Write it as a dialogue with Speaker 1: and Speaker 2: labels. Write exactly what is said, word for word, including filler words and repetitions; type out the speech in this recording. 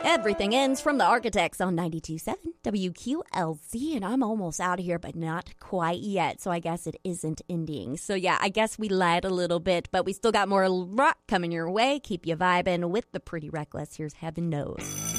Speaker 1: Everything Ends from the Architects on ninety-two point seven W Q L Z, and I'm almost out of here, but not quite yet, so I guess it isn't ending. So yeah, I guess we lied a little bit, but we still got more rock coming your way. Keep you vibing with the Pretty Reckless. Here's Heaven Knows.